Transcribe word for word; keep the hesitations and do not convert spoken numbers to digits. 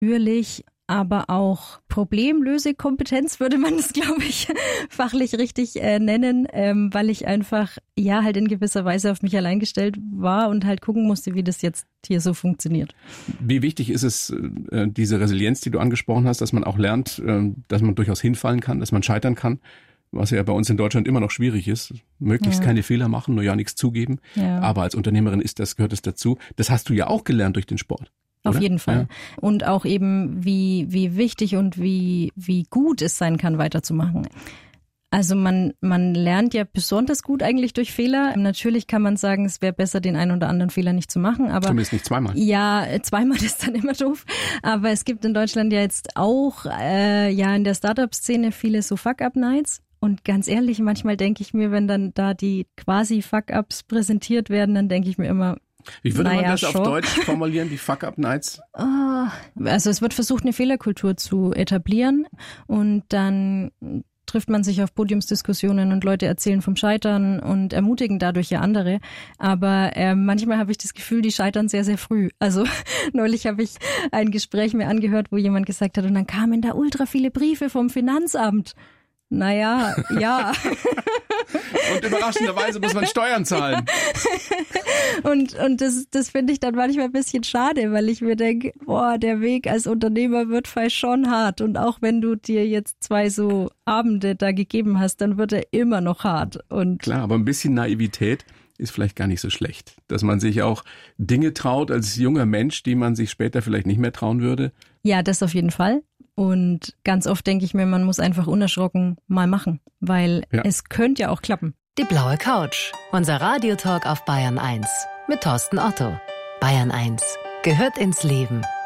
natürlich, aber auch Problemlösekompetenz würde man das, glaube ich, fachlich richtig äh, nennen, ähm, weil ich einfach ja halt in gewisser Weise auf mich allein gestellt war und halt gucken musste, wie das jetzt hier so funktioniert. Wie wichtig ist es, äh, diese Resilienz, die du angesprochen hast, dass man auch lernt, äh, dass man durchaus hinfallen kann, dass man scheitern kann, was ja bei uns in Deutschland immer noch schwierig ist. Möglichst ja. keine Fehler machen, nur ja nichts zugeben. Ja. Aber als Unternehmerin ist das, gehört es dazu. Das hast du ja auch gelernt durch den Sport. Auf oder? jeden Fall. Ja. Und auch eben, wie, wie wichtig und wie, wie gut es sein kann, weiterzumachen. Also man, man lernt ja besonders gut eigentlich durch Fehler. Natürlich kann man sagen, es wäre besser, den einen oder anderen Fehler nicht zu machen. Aber zumindest nicht zweimal. Ja, zweimal ist dann immer doof. Aber es gibt in Deutschland ja jetzt auch äh, ja in der Startup-Szene viele so Fuck-Up-Nights. Und ganz ehrlich, manchmal denke ich mir, wenn dann da die quasi Fuck-Ups präsentiert werden, dann denke ich mir immer, wie würde naja, man das schon. auf Deutsch formulieren, die Fuck-Up-Nights? Oh, also es wird versucht, eine Fehlerkultur zu etablieren und dann trifft man sich auf Podiumsdiskussionen und Leute erzählen vom Scheitern und ermutigen dadurch ja andere. Aber äh, manchmal habe ich das Gefühl, die scheitern sehr, sehr früh. Also neulich habe ich ein Gespräch mir angehört, wo jemand gesagt hat, und dann kamen da ultra viele Briefe vom Finanzamt. Naja, ja. Und überraschenderweise muss man Steuern zahlen. Und, und das, das finde ich dann manchmal ein bisschen schade, weil ich mir denke, boah, der Weg als Unternehmer wird vielleicht schon hart. Und auch wenn du dir jetzt zwei so Abende da gegeben hast, dann wird er immer noch hart. Und klar, aber ein bisschen Naivität ist vielleicht gar nicht so schlecht. Dass man sich auch Dinge traut als junger Mensch, die man sich später vielleicht nicht mehr trauen würde. Ja, das auf jeden Fall. Und ganz oft denke ich mir, man muss einfach unerschrocken mal machen, weil ja. es könnte ja auch klappen. Die blaue Couch, unser Radiotalk auf Bayern eins mit Thorsten Otto. Bayern eins gehört ins Leben.